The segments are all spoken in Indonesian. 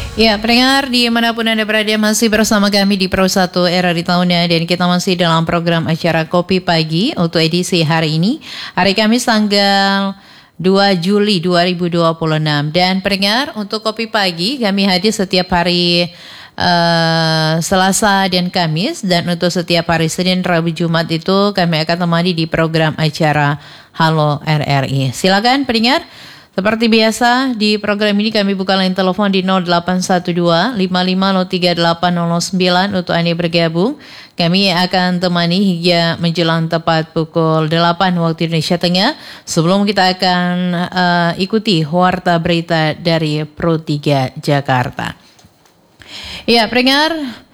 Ya, pendengar dimanapun Anda berada masih bersama kami di Pro 1 RRI Tahunnya dan kita masih dalam program acara Kopi Pagi untuk edisi hari ini, hari Kamis tanggal 2 Juli 2026. Dan pendengar untuk Kopi Pagi kami hadir setiap hari Selasa dan Kamis, dan untuk setiap hari Senin, Rabu, Jumat itu kami akan temani di program acara Halo RRI. Silakan pendengar. Seperti biasa, di program ini kami buka line telepon di 0812 5503 809 untuk Anda bergabung. Kami akan temani hingga menjelang tepat pukul 8 waktu Indonesia Tengah. Sebelum kita akan ikuti warta berita dari Pro 3 Jakarta. Ya, pendengar,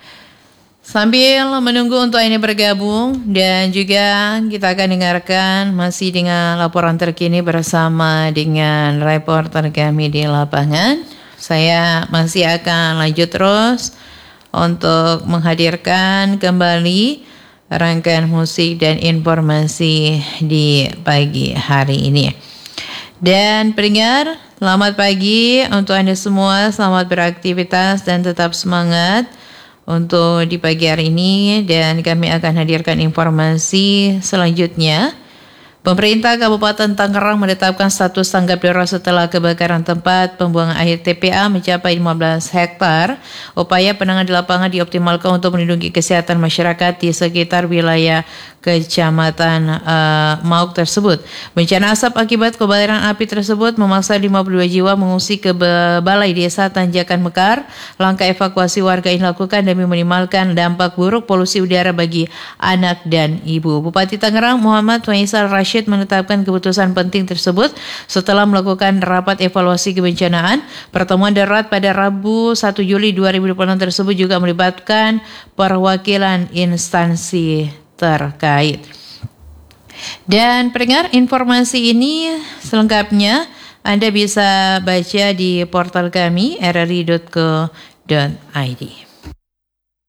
sambil menunggu untuk ini bergabung dan juga kita akan dengarkan masih dengan laporan terkini bersama dengan reporter kami di lapangan. Saya masih akan lanjut terus untuk menghadirkan kembali rangkaian musik dan informasi di pagi hari ini. Dan pendengar, selamat pagi untuk Anda semua, selamat beraktivitas dan tetap semangat untuk di pagi hari ini, dan kami akan hadirkan informasi selanjutnya. Pemerintah Kabupaten Tangerang menetapkan status tanggap darurat setelah kebakaran tempat pembuangan akhir TPA mencapai 15 hektar. Upaya penanganan di lapangan dioptimalkan untuk melindungi kesehatan masyarakat di sekitar wilayah Kecamatan Mauk tersebut. Bencana asap akibat kobaran api tersebut memaksa 52 jiwa mengungsi ke Balai Desa Tanjakan Mekar. Langkah evakuasi warga ini dilakukan demi meminimalkan dampak buruk polusi udara bagi anak dan ibu. Bupati Tangerang Muhammad Faisal Rashid menetapkan keputusan penting tersebut setelah melakukan rapat evaluasi kebencanaan. Pertemuan darurat pada Rabu 1 Juli 2026 tersebut juga melibatkan perwakilan instansi terkait. Dan pendengar, informasi ini selengkapnya Anda bisa baca di portal kami rri.co.id.